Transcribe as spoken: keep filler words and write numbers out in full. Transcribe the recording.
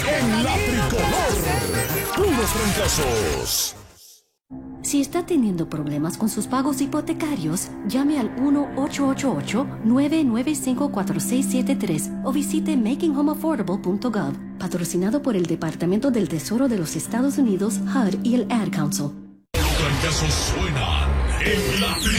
en la tricolor. Puros trancazos. Si está teniendo problemas con sus pagos hipotecarios, llame al uno ocho ocho ocho, nueve nueve cinco, cuatro seis siete tres o visite making home affordable punto gov, patrocinado por el Departamento del Tesoro de los Estados Unidos, H U D y el Ad Council. Los trancazos suenan en la tricolor.